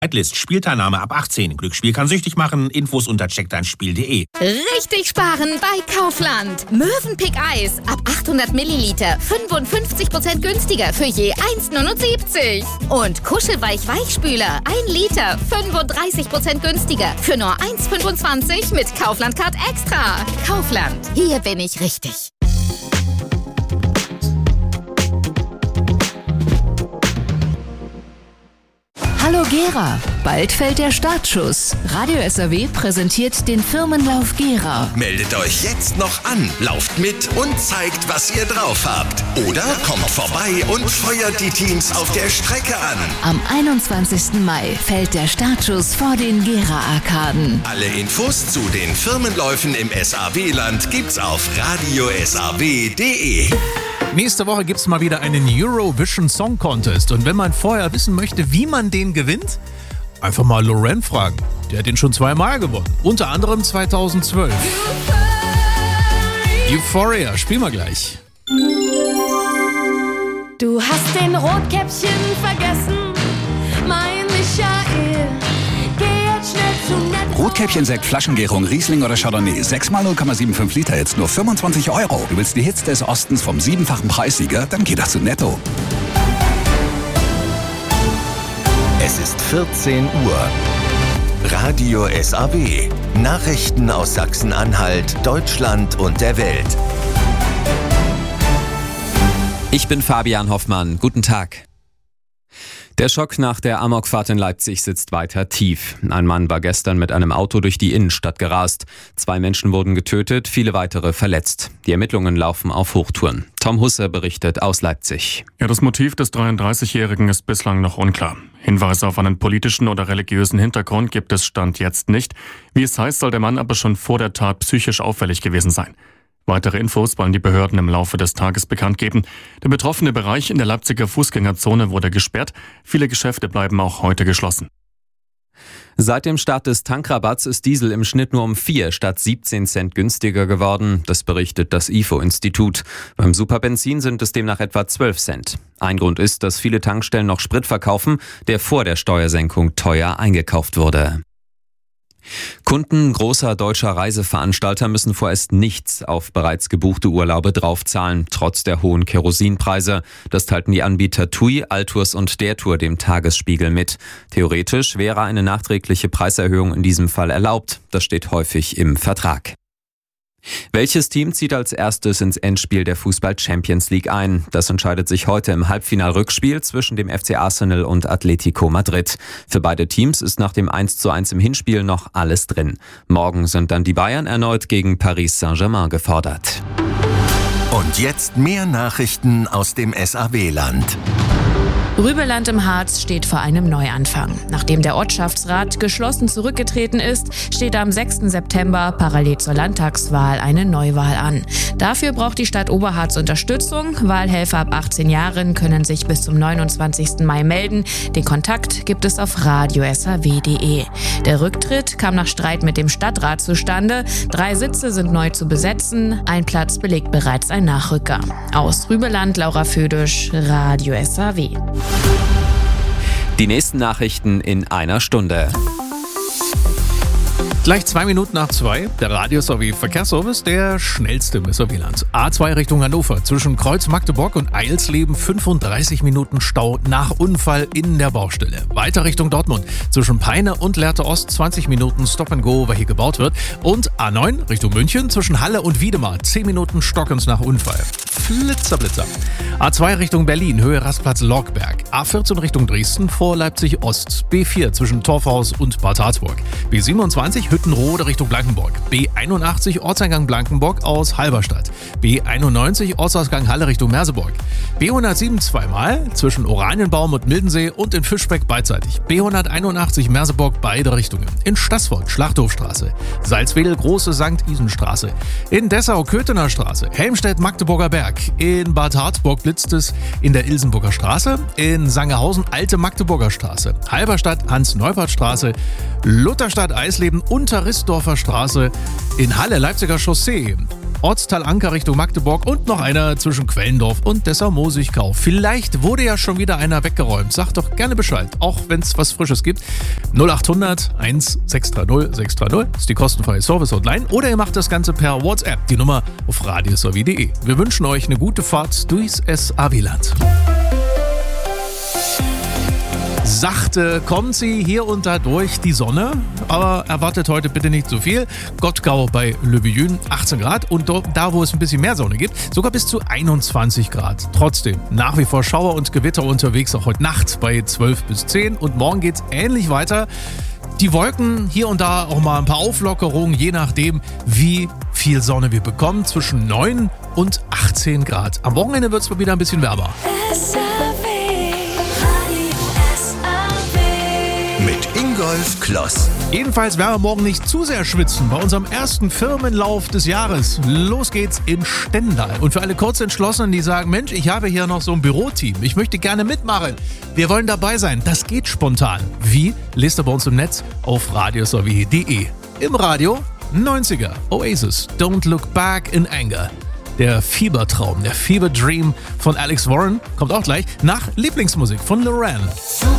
Whitelist. Spielteilnahme ab 18. Glücksspiel kann süchtig machen. Infos unter checkdeinspiel.de. Richtig sparen bei Kaufland. Mövenpick Eis ab 800 Milliliter 55% günstiger für je 1,79. Und Kuschelweich Weichspüler 1 Liter 35% günstiger für nur 1,25 mit Kaufland Card Extra. Kaufland. Hier bin ich richtig. Hallo Gera, bald fällt der Startschuss. Radio SAW präsentiert den Firmenlauf Gera. Meldet euch jetzt noch an, lauft mit und zeigt, was ihr drauf habt. Oder kommt vorbei und feuert die Teams auf der Strecke an. Am 21. Mai fällt der Startschuss vor den Gera-Arkaden. Alle Infos zu den Firmenläufen im SAW-Land gibt's auf radiosaw.de. Nächste Woche gibt's mal wieder einen Eurovision Song Contest. Und wenn man vorher wissen möchte, wie man den gewinnt, einfach mal Loren fragen. Der hat den schon 2-mal gewonnen. Unter anderem 2012. Euphoria, spielen wir gleich. Du hast den Rotkäppchen vergessen, mein Michael. Geh jetzt schnell zu Netto. Rotkäppchen-Sekt, Flaschengärung, Riesling oder Chardonnay. 6x 0,75 Liter, jetzt nur 25 €. Du willst die Hits des Ostens vom 7-fachen Preissieger? Dann geh doch zu Netto. Es ist 14 Uhr. Radio SAW. Nachrichten aus Sachsen-Anhalt, Deutschland und der Welt. Ich bin Fabian Hoffmann. Guten Tag. Der Schock nach der Amokfahrt in Leipzig sitzt weiter tief. Ein Mann war gestern mit einem Auto durch die Innenstadt gerast. 2 Menschen wurden getötet, viele weitere verletzt. Die Ermittlungen laufen auf Hochtouren. Tom Husse berichtet aus Leipzig. Ja, das Motiv des 33-Jährigen ist bislang noch unklar. Hinweise auf einen politischen oder religiösen Hintergrund gibt es Stand jetzt nicht. Wie es heißt, soll der Mann aber schon vor der Tat psychisch auffällig gewesen sein. Weitere Infos wollen die Behörden im Laufe des Tages bekannt geben. Der betroffene Bereich in der Leipziger Fußgängerzone wurde gesperrt. Viele Geschäfte bleiben auch heute geschlossen. Seit dem Start des Tankrabatts ist Diesel im Schnitt nur um 4 statt 17 Cent günstiger geworden. Das berichtet das IFO-Institut. Beim Superbenzin sind es demnach etwa 12 Cent. Ein Grund ist, dass viele Tankstellen noch Sprit verkaufen, der vor der Steuersenkung teuer eingekauft wurde. Kunden großer deutscher Reiseveranstalter müssen vorerst nichts auf bereits gebuchte Urlaube draufzahlen, trotz der hohen Kerosinpreise. Das teilten die Anbieter TUI, Altours und der Tour dem Tagesspiegel mit. Theoretisch wäre eine nachträgliche Preiserhöhung in diesem Fall erlaubt. Das steht häufig im Vertrag. Welches Team zieht als erstes ins Endspiel der Fußball-Champions League ein? Das entscheidet sich heute im Halbfinal-Rückspiel zwischen dem FC Arsenal und Atletico Madrid. Für beide Teams ist nach dem 1:1 im Hinspiel noch alles drin. Morgen sind dann die Bayern erneut gegen Paris Saint-Germain gefordert. Und jetzt mehr Nachrichten aus dem SAW-Land. Rübeland im Harz steht vor einem Neuanfang. Nachdem der Ortschaftsrat geschlossen zurückgetreten ist, steht am 6. September parallel zur Landtagswahl eine Neuwahl an. Dafür braucht die Stadt Oberharz Unterstützung. Wahlhelfer ab 18 Jahren können sich bis zum 29. Mai melden. Den Kontakt gibt es auf radiosaw.de. Der Rücktritt kam nach Streit mit dem Stadtrat zustande. 3 Sitze sind neu zu besetzen. Ein Platz belegt bereits ein Nachrücker. Aus Rübeland, Laura Födisch, Radio SAW. Die nächsten Nachrichten in einer Stunde. Gleich 2 Minuten nach 2, der Radio SAW Verkehrsservice, der schnellste im SAW-Land. A2 Richtung Hannover, zwischen Kreuz Magdeburg und Eilsleben 35 Minuten Stau nach Unfall in der Baustelle. Weiter Richtung Dortmund, zwischen Peine und Lehrte Ost 20 Minuten Stop and Go, weil hier gebaut wird. Und A9 Richtung München, zwischen Halle und Wiedemar 10 Minuten Stockens nach Unfall. Blitzer. A2 Richtung Berlin, Höhe Rastplatz Lockberg. A14 Richtung Dresden, vor Leipzig Ost. B4 zwischen Torfhaus und Bad Harzburg. B27 Hüttenrode Richtung Blankenburg. B81 Ortseingang Blankenburg aus Halberstadt. B91 Ortsausgang Halle Richtung Merseburg. B107 zweimal zwischen Oranienbaum und Mildensee und in Fischbeck beidseitig. B181 Merseburg beide Richtungen. In Staßfurt Schlachthofstraße. Salzwedel Große St. Isenstraße. In Dessau Köthener Straße. Helmstedt Magdeburger Berg. In Bad Harzburg blitzt es in der Ilsenburger Straße. In Sangerhausen Alte Magdeburger Straße. Halberstadt Hans-Neupert-Straße. Lutherstadt Eisleben Unterrissdorfer Straße. In Halle Leipziger Chaussee. Ortsteil Anker Richtung Magdeburg und noch einer zwischen Quellendorf und Dessau-Mosigkau. Vielleicht wurde ja schon wieder einer weggeräumt. Sagt doch gerne Bescheid, auch wenn es was Frisches gibt. 0800 1630 630 ist die kostenfreie Service-Hotline oder ihr macht das Ganze per WhatsApp, die Nummer auf radiosav.de. Wir wünschen euch eine gute Fahrt durchs SAW-Land. Sachte kommt sie hier und da durch die Sonne, aber erwartet heute bitte nicht so viel. Gottgau bei Le Bihan 18 Grad und da, wo es ein bisschen mehr Sonne gibt, sogar bis zu 21 Grad. Trotzdem nach wie vor Schauer und Gewitter unterwegs, auch heute Nacht bei 12 bis 10 und morgen geht es ähnlich weiter. Die Wolken, hier und da auch mal ein paar Auflockerungen, je nachdem, wie viel Sonne wir bekommen, zwischen 9 und 18 Grad. Am Wochenende wird es mal wieder ein bisschen wärmer. Mit Ingolf Kloss. Jedenfalls werden wir morgen nicht zu sehr schwitzen bei unserem ersten Firmenlauf des Jahres. Los geht's in Stendal. Und für alle Kurzentschlossenen, die sagen, Mensch, ich habe hier noch so ein Büroteam, ich möchte gerne mitmachen, wir wollen dabei sein, das geht spontan. Wie? Lest ihr bei uns im Netz auf radiosav.de. Im Radio 90er, Oasis, Don't Look Back in Anger. Der Fiebertraum, der Fever Dream von Alex Warren kommt auch gleich nach Lieblingsmusik von Loran.